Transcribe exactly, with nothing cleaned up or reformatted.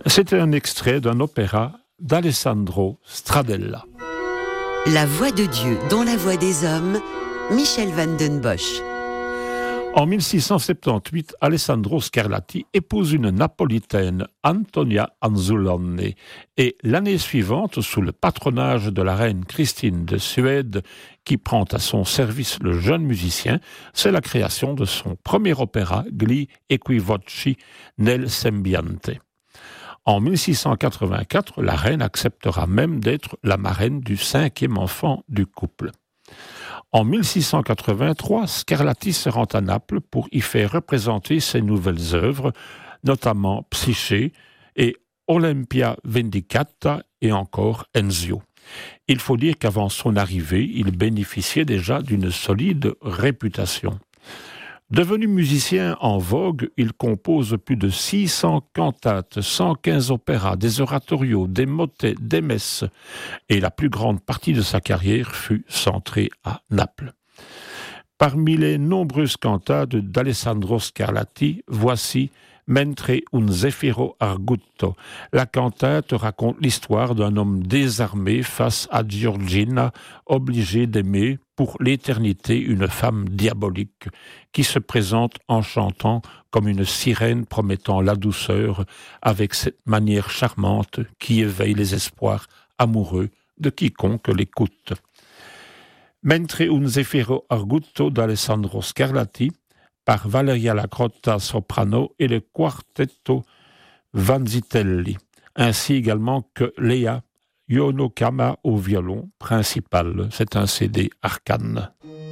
C'était un extrait d'un opéra d'Alessandro Stradella. La voix de Dieu dans la voix des hommes, Michel van den Bosch. En mille six cent soixante-dix-huit, Alessandro Scarlatti épouse une napolitaine, Antonia Anzulone, et l'année suivante, sous le patronage de la reine Christine de Suède, qui prend à son service le jeune musicien, c'est la création de son premier opéra, Gli Equivoci nel Sembiante. En mille six cent quatre-vingt-quatre, la reine acceptera même d'être la marraine du cinquième enfant du couple. En mille six cent quatre-vingt-trois, Scarlatti se rend à Naples pour y faire représenter ses nouvelles œuvres, notamment Psyché et Olympia Vendicata et encore Enzio. Il faut dire qu'avant son arrivée, il bénéficiait déjà d'une solide réputation. Devenu musicien en vogue, il compose plus de six cents cantates, cent quinze opéras, des oratorios, des motets, des messes, et la plus grande partie de sa carrière fut centrée à Naples. Parmi les nombreuses cantates d'Alessandro Scarlatti, voici Mentre un zeffiro arguto. La cantate raconte l'histoire d'un homme désarmé face à Giorgina, obligé d'aimer pour l'éternité une femme diabolique, qui se présente en chantant comme une sirène promettant la douceur, avec cette manière charmante qui éveille les espoirs amoureux de quiconque l'écoute. Mentre un zeffiro arguto d'Alessandro Scarlatti, par Valeria Lacrotta soprano et le quartetto Vanzitelli, ainsi également que Léa Yonokama au violon principal. C'est un C D Arcane.